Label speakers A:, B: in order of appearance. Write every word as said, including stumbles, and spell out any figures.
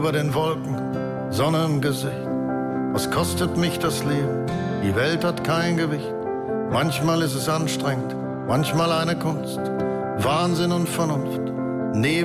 A: Über den Wolken, Sonne im Gesicht. Was kostet mich das Leben? Die Welt hat kein Gewicht. Manchmal ist es anstrengend, manchmal eine Kunst. Wahnsinn und Vernunft. Nebel